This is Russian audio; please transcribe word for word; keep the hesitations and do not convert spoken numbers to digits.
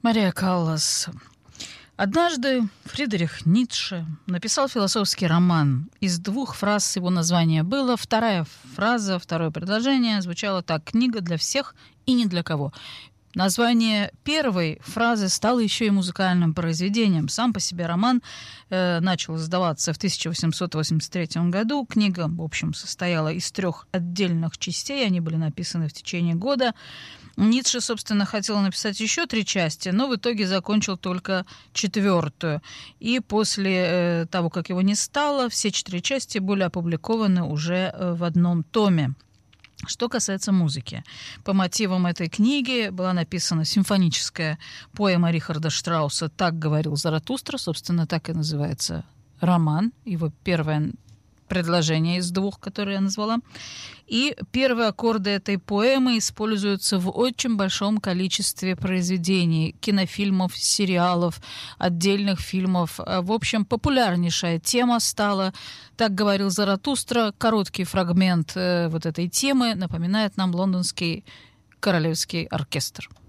Мария Каллас. Однажды Фридрих Ницше написал философский роман. Из двух фраз его название было. Вторая фраза, второе предложение звучало так: «Книга для всех и ни для кого». Название первой фразы стало еще и музыкальным произведением. Сам по себе роман э, начал издаваться в тысяча восемьсот восемьдесят третьем году. Книга, в общем, состояла из трех отдельных частей. Они были написаны в течение года. Ницше, собственно, хотел написать еще три части, но в итоге закончил только четвертую. И после э, того, как его не стало, все четыре части были опубликованы уже э, в одном томе. Что касается музыки, по мотивам этой книги была написана симфоническая поэма Рихарда Штрауса «Так говорил Заратустра». Собственно, так и называется роман, его первое предложение из двух, которые я назвала. И первые аккорды этой поэмы используются в очень большом количестве произведений, кинофильмов, сериалов, отдельных фильмов. В общем, популярнейшая тема стала «Так говорил Заратустра». Короткий фрагмент э, вот этой темы напоминает нам лондонский королевский оркестр.